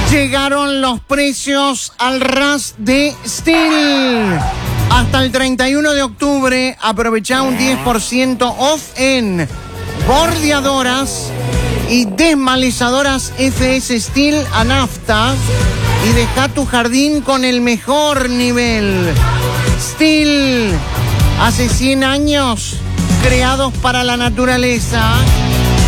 Llegaron los precios al ras de Stihl. Hasta el 31 de octubre, aprovecha un 10% off en bordeadoras y desmalizadoras FS Stihl a nafta y deja tu jardín con el mejor nivel. Stihl, hace 100 años, creados para la naturaleza.